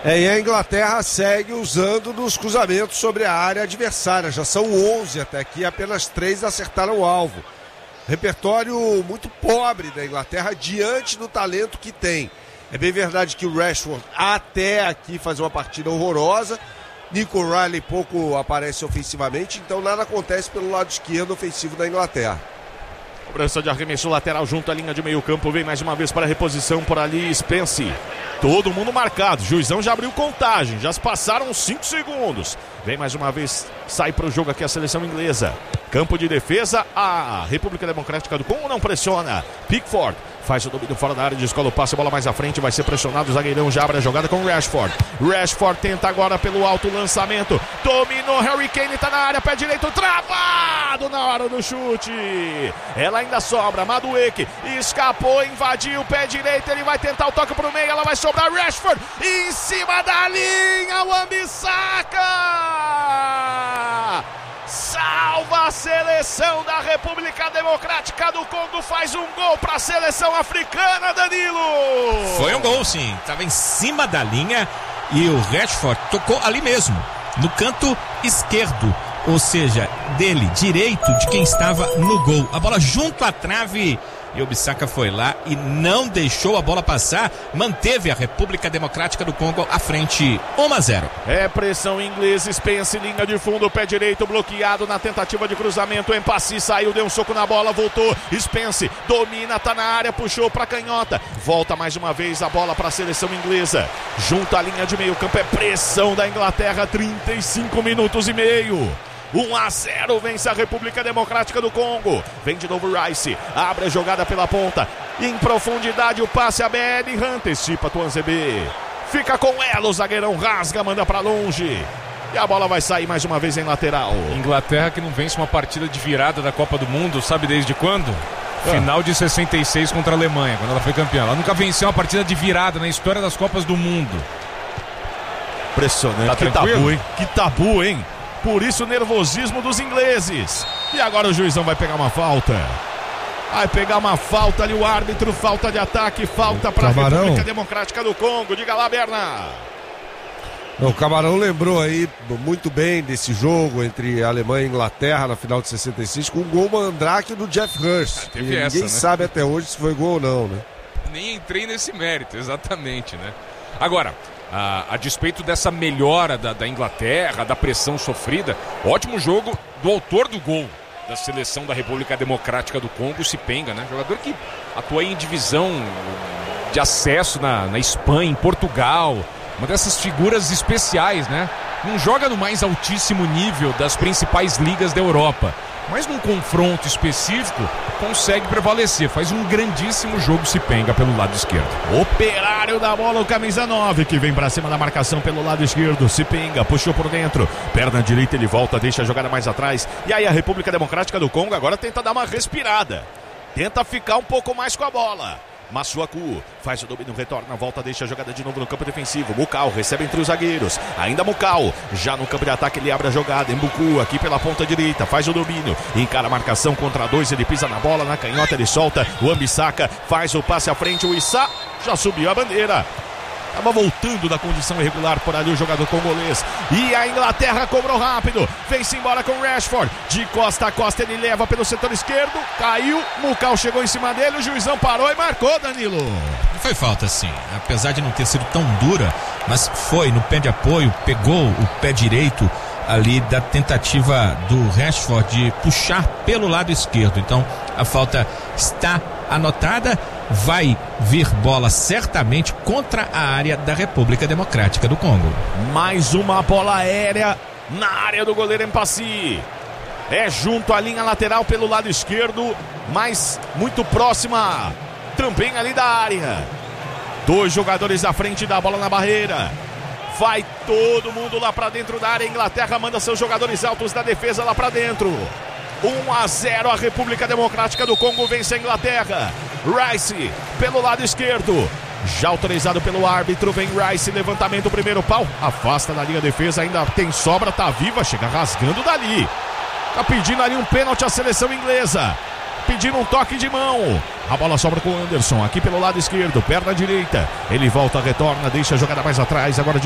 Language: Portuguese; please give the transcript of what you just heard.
E a Inglaterra segue usando nos cruzamentos sobre a área adversária. Já são 11 até aqui, apenas 3 acertaram o alvo. Repertório muito pobre da Inglaterra diante do talento que tem. É bem verdade que o Rashford até aqui faz uma partida horrorosa. Nico Riley pouco aparece ofensivamente, então nada acontece pelo lado esquerdo ofensivo da Inglaterra. Cobrança de arremesso lateral junto à linha de meio campo. Vem mais uma vez para a reposição por ali Spence. Todo mundo marcado. Juizão já abriu contagem. Já se passaram 5 segundos. Vem mais uma vez. Sai para o jogo aqui a seleção inglesa. Campo de defesa. A República Democrática do Congo não pressiona. Pickford faz o domínio fora da área, descola o passe, a bola mais à frente, vai ser pressionado, o zagueirão já abre a jogada com o Rashford. Rashford tenta agora pelo alto lançamento, dominou, Harry Kane tá na área, pé direito, travado na hora do chute. Ela ainda sobra, Madueke escapou, invadiu, pé direito, ele vai tentar o toque pro meio, ela vai sobrar, Rashford em cima da linha, o Wan-Bissaka salva a seleção da República Democrática do Congo, faz um gol para a seleção africana, Danilo. Foi um gol, sim, estava em cima da linha e o Rashford tocou ali mesmo, no canto esquerdo, ou seja, dele, direito de quem estava no gol. A bola junto à trave e o Bissaka foi lá e não deixou a bola passar, manteve a República Democrática do Congo à frente, 1-0. É pressão inglesa, Spence, linha de fundo, pé direito bloqueado na tentativa de cruzamento, Empassi saiu, deu um soco na bola, voltou, Spence domina, tá na área, puxou pra canhota, volta mais uma vez a bola pra seleção inglesa, junto à linha de meio campo, é pressão da Inglaterra, 35 minutos e meio. 1-0, vence a República Democrática do Congo. Vem de novo Rice, abre a jogada pela ponta, em profundidade o passe a BL, antecipa Tuanzebe, fica com ela, o zagueirão rasga, manda pra longe e a bola vai sair mais uma vez em lateral. Inglaterra que não vence uma partida de virada da Copa do Mundo, sabe desde quando? Final de 66 contra a Alemanha, quando ela foi campeã. Ela nunca venceu uma partida de virada na história das Copas do Mundo. Impressionante, que tabu, hein? Que tabu, hein? Por isso o nervosismo dos ingleses. E agora o juizão vai pegar uma falta. Vai pegar uma falta ali o árbitro. Falta de ataque, falta para a República Democrática do Congo. Diga lá, Berna. O Camarão lembrou aí muito bem desse jogo entre Alemanha e Inglaterra na final de 66 com o gol mandrake do Jeff Hurst. Ninguém sabe até hoje se foi gol ou não, né? Nem entrei nesse mérito, exatamente, né? Agora, a despeito dessa melhora da Inglaterra, da pressão sofrida, ótimo jogo do autor do gol da seleção da República Democrática do Congo, Sipenga, né? Jogador que atua em divisão de acesso na Espanha, em Portugal, uma dessas figuras especiais, né? Não joga no mais altíssimo nível das principais ligas da Europa, mas num confronto específico consegue prevalecer, faz um grandíssimo jogo Sipenga pelo lado esquerdo. Operário da bola, o camisa 9, que vem pra cima da marcação pelo lado esquerdo, Sipenga puxou por dentro, perna direita, ele volta, deixa a jogada mais atrás, e aí a República Democrática do Congo agora tenta dar uma respirada, tenta ficar um pouco mais com a bola. Massuaku faz o domínio, retorna, volta, deixa a jogada de novo no campo defensivo. Mukau recebe entre os zagueiros, ainda Mukau, já no campo de ataque ele abre a jogada. Mbuku aqui pela ponta direita, faz o domínio, encara a marcação contra 2, ele pisa na bola, na canhota ele solta, o Wan-Bissaka faz o passe à frente, o Issa já subiu a bandeira. Estava voltando da condição irregular por ali o jogador congolês. E a Inglaterra cobrou rápido. Vem-se embora com o Rashford. De costa a costa ele leva pelo setor esquerdo. Caiu, Mukau chegou em cima dele. O juizão parou e marcou, Danilo. Foi falta, sim. Apesar de não ter sido tão dura, mas foi no pé de apoio, pegou o pé direito ali da tentativa do Rashford de puxar pelo lado esquerdo. Então a falta está anotada. Vai vir bola certamente contra a área da República Democrática do Congo. Mais uma bola aérea na área do goleiro Empassi. É junto à linha lateral pelo lado esquerdo, mas muito próxima também ali da área. 2 jogadores à frente da bola na barreira. Vai todo mundo lá pra dentro da área. A Inglaterra manda seus jogadores altos da defesa lá pra dentro. 1-0, a República Democrática do Congo vence a Inglaterra. Rice pelo lado esquerdo, já autorizado pelo árbitro, vem Rice, levantamento, primeiro pau, afasta da linha defesa, ainda tem sobra, tá viva, chega rasgando dali. Tá pedindo ali um pênalti à seleção inglesa, pedindo um toque de mão. A bola sobra com o Anderson, aqui pelo lado esquerdo, perna direita, ele volta, retorna, deixa a jogada mais atrás, agora